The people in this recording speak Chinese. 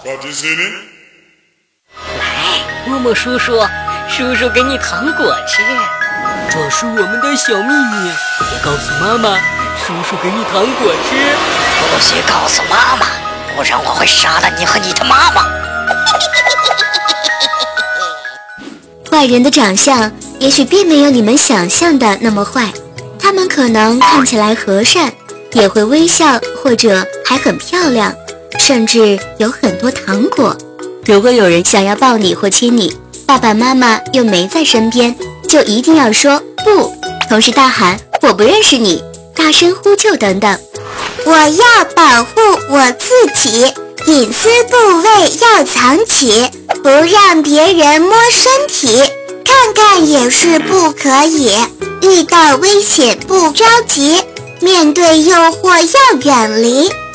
What is in it? 来，默默叔叔，叔叔给你糖果吃。 这是我们的小秘密，别告诉妈妈。叔叔给你糖果吃， 不许告诉妈妈，不然我会杀了你和你的妈妈。 坏人的长相也许并没有你们想象的那么坏，他们可能看起来和善，也会微笑，或者还很漂亮，甚至有很多糖果。如果有人想要抱你或亲你，爸爸妈妈又没在身边，就一定要说不，同时大喊我不认识你，大声呼救等等。 我要保护我自己，隐私部位要藏起，不让别人摸身体，看看也是不可以。遇到危险不着急，面对诱惑要远离。